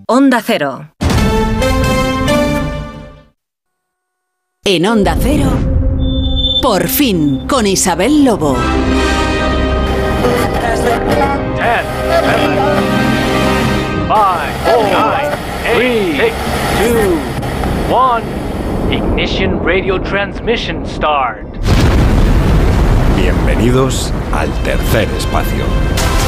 Onda Cero. En Onda Cero, Por fin, con Isabel Lobo. 10, 9, 5, 4, 3, 2, 1. Ignition Radio Transmission start. Bienvenidos al tercer espacio.